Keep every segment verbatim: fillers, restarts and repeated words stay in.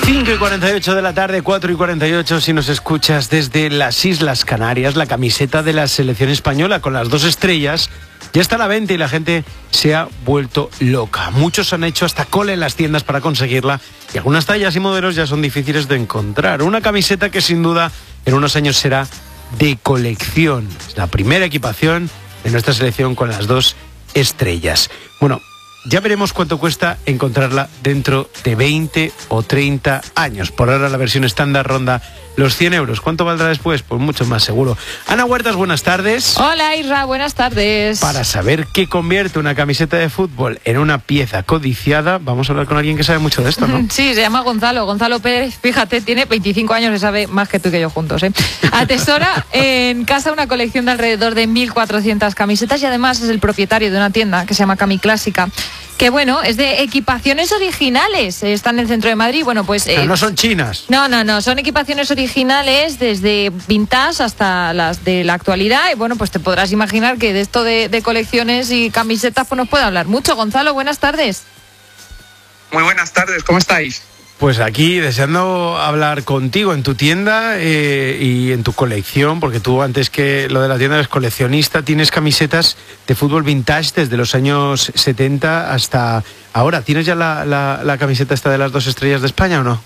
cinco y cuarenta y ocho de la tarde, cuatro y cuarenta y ocho si nos escuchas desde las Islas Canarias. La camiseta de la selección española con las dos estrellas ya está a la venta y la gente se ha vuelto loca. Muchos han hecho hasta cola en las tiendas para conseguirla y algunas tallas y modelos ya son difíciles de encontrar. Una camiseta que sin duda en unos años será de colección. Es la primera equipación de nuestra selección con las dos estrellas. Bueno, ya veremos cuánto cuesta encontrarla dentro de veinte o treinta años. Por ahora la versión estándar ronda los cien euros. ¿Cuánto valdrá después? Pues mucho más seguro. Ana Huertas, buenas tardes. Hola Isra, buenas tardes. Para saber qué convierte una camiseta de fútbol en una pieza codiciada, vamos a hablar con alguien que sabe mucho de esto, ¿no? Sí, se llama Gonzalo, Gonzalo Pérez. Fíjate, tiene veinticinco años y sabe más que tú y que yo juntos, ¿eh? Atesora en casa una colección de alrededor de mil cuatrocientas camisetas y además es el propietario de una tienda que se llama Cami Clásica, que bueno, es de equipaciones originales. Está en el centro de Madrid. Bueno, pues... Pero eh, no son chinas. No, no, no. Son equipaciones originales desde vintage hasta las de la actualidad. Y bueno, pues te podrás imaginar que de esto de, de colecciones y camisetas pues nos puede hablar mucho. Gonzalo, buenas tardes. Muy buenas tardes, ¿cómo estáis? Pues aquí deseando hablar contigo en tu tienda eh, y en tu colección, porque tú antes que lo de la tienda eres coleccionista, tienes camisetas de fútbol vintage desde los años setenta hasta ahora. ¿Tienes ya la, la, la camiseta esta de las dos estrellas de España o no?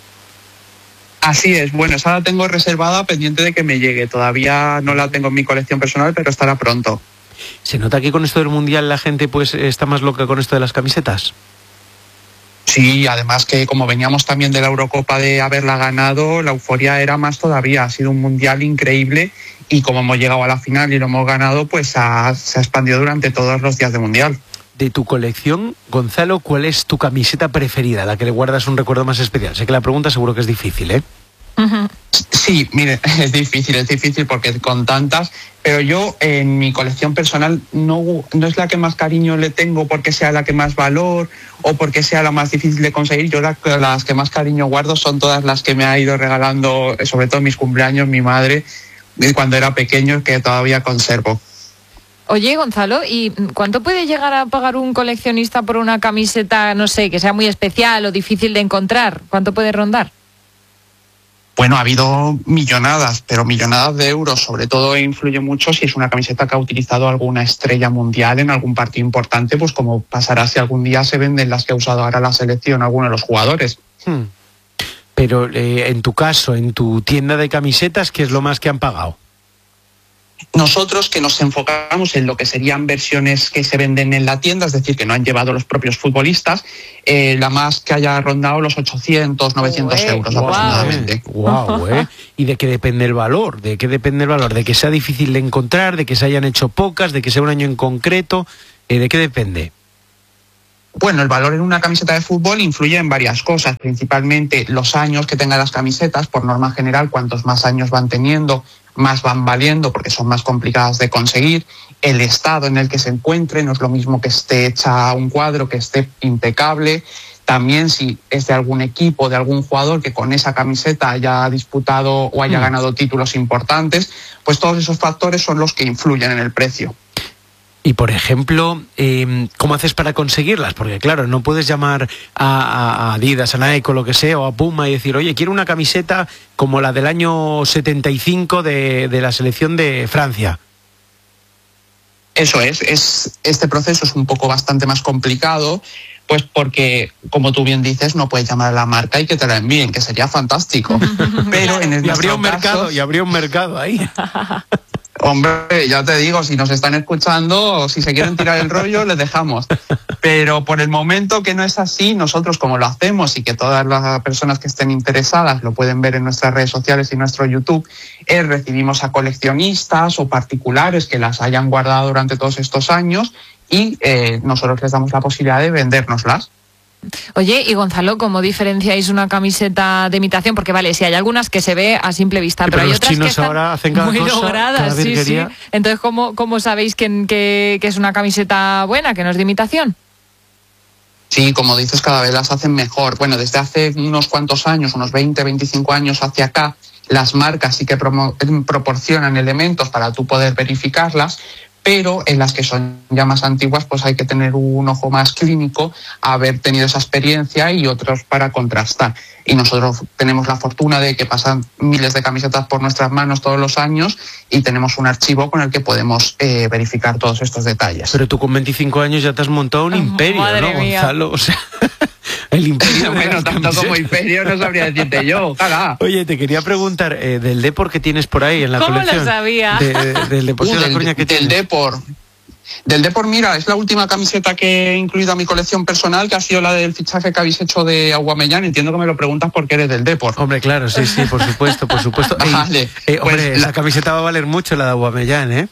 Así es, bueno, esa la tengo reservada pendiente de que me llegue. Todavía no la tengo en mi colección personal, pero estará pronto. ¿Se nota que con esto del Mundial la gente pues está más loca con esto de las camisetas? Sí, además que como veníamos también de la Eurocopa de haberla ganado, la euforia era más todavía. Ha sido un mundial increíble y como hemos llegado a la final y lo hemos ganado, pues ha, se ha expandido durante todos los días de mundial. De tu colección, Gonzalo, ¿cuál es tu camiseta preferida, la que le guardas un recuerdo más especial? Sé que la pregunta seguro que es difícil, ¿eh? Uh-huh. Sí, mire, es difícil, es difícil porque con tantas, pero yo en mi colección personal no, no es la que más cariño le tengo porque sea la que más valor o porque sea la más difícil de conseguir. Yo la, las que más cariño guardo son todas las que me ha ido regalando, sobre todo en mis cumpleaños, mi madre, cuando era pequeño, que todavía conservo. Oye, Gonzalo, ¿y cuánto puede llegar a pagar un coleccionista por una camiseta, no sé, que sea muy especial o difícil de encontrar? ¿Cuánto puede rondar? Bueno, ha habido millonadas, pero millonadas de euros. Sobre todo influye mucho si es una camiseta que ha utilizado alguna estrella mundial en algún partido importante, pues como pasará si algún día se venden las que ha usado ahora la selección alguno de los jugadores. Hmm. Pero eh, en tu caso, en tu tienda de camisetas, ¿qué es lo más que han pagado? Nosotros que nos enfocamos en lo que serían versiones que se venden en la tienda, es decir, que no han llevado los propios futbolistas, eh, la más que haya rondado los ochocientos, novecientos Ué, euros wow. aproximadamente. Guau, ¿eh? ¿Y de qué depende el valor? ¿De qué depende el valor? ¿De que sea difícil de encontrar? ¿De que se hayan hecho pocas? ¿De que sea un año en concreto? Eh, ¿De qué depende? Bueno, el valor en una camiseta de fútbol influye en varias cosas, principalmente los años que tengan las camisetas. Por norma general, cuantos más años van teniendo, más van valiendo porque son más complicadas de conseguir. El estado en el que se encuentre, no es lo mismo que esté hecha un cuadro, que esté impecable. También si es de algún equipo, de algún jugador que con esa camiseta haya disputado o haya ganado títulos importantes, pues todos esos factores son los que influyen en el precio. Y, por ejemplo, eh, ¿cómo haces para conseguirlas? Porque, claro, no puedes llamar a, a Adidas, a Nike o lo que sea, o a Puma y decir, oye, quiero una camiseta como la del año setenta y cinco de, de la selección de Francia. Eso es, es, este proceso es un poco bastante más complicado, pues porque, como tú bien dices, no puedes llamar a la marca y que te la envíen, que sería fantástico. Pero en el y habría un caso, mercado, y habría un mercado ahí. Hombre, ya te digo, si nos están escuchando, si se quieren tirar el rollo, les dejamos. Pero por el momento que no es así, nosotros como lo hacemos y que todas las personas que estén interesadas lo pueden ver en nuestras redes sociales y nuestro YouTube, eh, recibimos a coleccionistas o particulares que las hayan guardado durante todos estos años y eh, nosotros les damos la posibilidad de vendérnoslas. Oye, y Gonzalo, ¿cómo diferenciáis una camiseta de imitación? Porque vale, sí hay algunas que se ve a simple vista, sí, pero, pero hay los otras chinos que están ahora hacen cada muy cosa, logradas, cada sí, sí. Entonces, ¿cómo, cómo sabéis que, que, que es una camiseta buena, que no es de imitación? Sí, como dices, cada vez las hacen mejor. Bueno, desde hace unos cuantos años, unos veinte, veinticinco años hacia acá, las marcas sí que promo- proporcionan elementos para tú poder verificarlas, pero en las que son ya más antiguas pues hay que tener un ojo más clínico, haber tenido esa experiencia y otros para contrastar. Y nosotros tenemos la fortuna de que pasan miles de camisetas por nuestras manos todos los años y tenemos un archivo con el que podemos eh, verificar todos estos detalles. Pero tú con veinticinco años ya te has montado un imperio, Madre ¿no, mía. Gonzalo? O sea, el imperio. Bueno, tanto como imperio no sabría decirte yo, ojalá. Oye, te quería preguntar, eh, del Depor que tienes por ahí en la ¿Cómo lo colección. sabía? De- de- del Deportivo Uh, de La del, Coruña que del tienes. Depor. Del Depor, mira, es la última camiseta que he incluido a mi colección personal, que ha sido la del fichaje que habéis hecho de Aubameyang. Entiendo que me lo preguntas porque eres del Depor. Hombre, claro, sí, sí, por supuesto, por supuesto. Ey, Vale, eh, hombre, pues esa la- camiseta va a valer mucho, la de Aubameyang, ¿eh?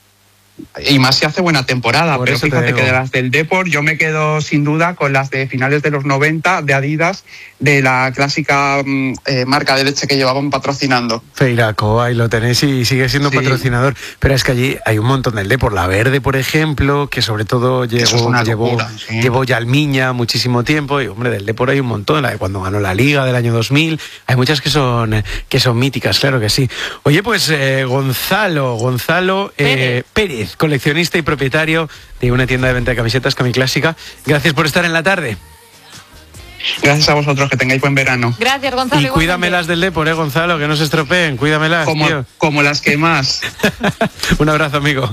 Y más si hace buena temporada, Por pero eso te fíjate digo. que de las del Depor yo me quedo sin duda con las de finales de los noventa de Adidas, de la clásica mm, eh, marca de leche que llevaban patrocinando. Feiraco, ahí lo tenéis y sigue siendo Sí. patrocinador. Pero es que allí hay un montón del Depor. La verde, por ejemplo, que sobre todo Eso es llevó, una llevó, locura, sí. llevó Yalmiña muchísimo tiempo. Y hombre, del Depor hay un montón. La de cuando ganó la Liga del año dos mil. Hay muchas que son, eh, que son míticas, claro que sí. Oye, pues eh, Gonzalo, Gonzalo eh, Pérez, coleccionista y propietario de una tienda de venta de camisetas, Camiclásica. Gracias por estar en la tarde. Gracias a vosotros, que tengáis buen verano. Gracias, Gonzalo. Y igualmente. cuídamelas del Depor, eh, Gonzalo, que no se estropeen. Cuídamelas, Como, tío. como las que más. Un abrazo, amigo.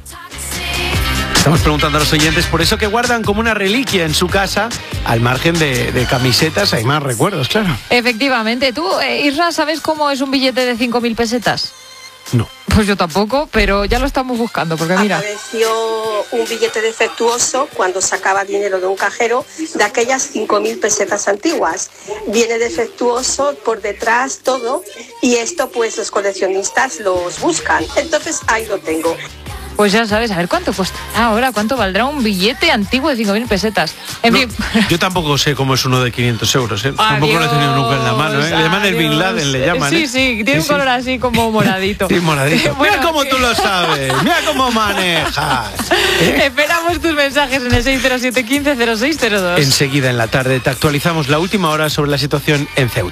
Estamos preguntando a los oyentes por eso que guardan como una reliquia en su casa, al margen de, de camisetas, hay más recuerdos, claro. Efectivamente. ¿Tú, eh, Isra, sabes cómo es un billete de cinco mil pesetas? No. Pues yo tampoco, pero ya lo estamos buscando, porque mira... Apareció un billete defectuoso cuando sacaba dinero de un cajero de aquellas cinco mil pesetas antiguas. Viene defectuoso por detrás todo y esto pues los coleccionistas los buscan. Entonces ahí lo tengo. Pues ya sabes, a ver cuánto cuesta ahora, cuánto valdrá un billete antiguo de cinco mil pesetas. En No, fin. yo tampoco sé cómo es uno de quinientos euros, ¿eh? Tampoco lo he tenido nunca en la mano, ¿eh? Le llaman el Bin Adiós. Laden, le llaman, Sí, ¿eh? sí, tiene un sí. color así como moradito. Sí, moradito. Bueno, Mira cómo que- tú lo sabes, mira cómo manejas. Esperamos tus mensajes en el seis cero siete uno cinco cero seis cero dos. Enseguida en la tarde te actualizamos la última hora sobre la situación en Ceuta.